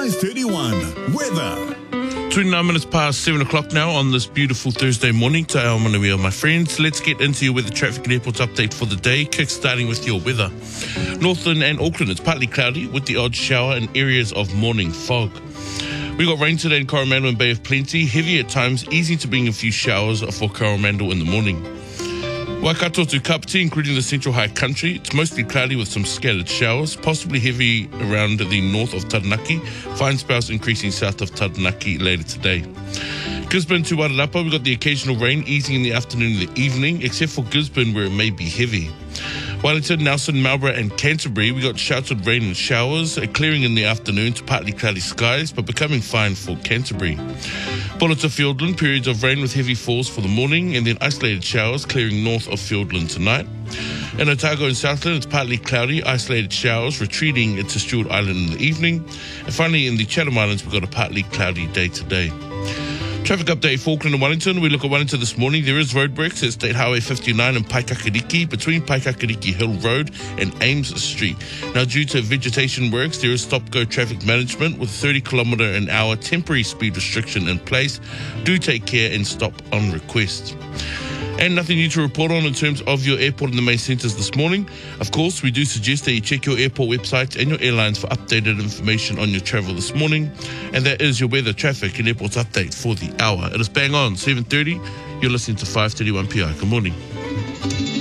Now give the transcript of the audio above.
5:31 weather. 29 minutes past 7 o'clock now on this beautiful Thursday morning. Te ao manawia, my friends. Let's get into your weather, traffic and airports update for the day. Kick-starting with your weather. Northland and Auckland, it's partly cloudy with the odd shower and areas of morning fog. We got rain today in Coromandel and Bay of Plenty. Heavy at times, easy to bring a few showers for Coromandel in the morning. Waikato to Kapiti, including the central high country. It's mostly cloudy with some scattered showers, possibly heavy around the north of Taranaki. Fine spells increasing south of Taranaki later today. Gisborne to Wairarapa, we've got the occasional rain easing in the afternoon and the evening, except for Gisborne where it may be heavy. Wellington, Nelson, Marlborough and Canterbury, we got sheltered rain and showers, clearing in the afternoon to partly cloudy skies, but becoming fine for Canterbury. Bulla to Fiordland, periods of rain with heavy falls for the morning, and then isolated showers clearing north of Fiordland tonight. In Otago and Southland, it's partly cloudy, isolated showers retreating into Stewart Island in the evening. And finally, in the Chatham Islands, we've got a partly cloudy day today. Traffic update for Auckland and Wellington. We look at Wellington this morning. There is road breaks at State Highway 59 and Paikakiriki between Paikakiriki Hill Road and Ames Street. Now, due to vegetation works, there is stop-go traffic management with a 30km/h temporary speed restriction in place. Do take care and stop on request. And nothing new to report on in terms of your airport and the main centres this morning. Of course, we do suggest that you check your airport websites and your airlines for updated information on your travel this morning. And that is your weather, traffic and airports update for the hour. It is bang on 7:30. You're listening to 5:31 PI. Good morning.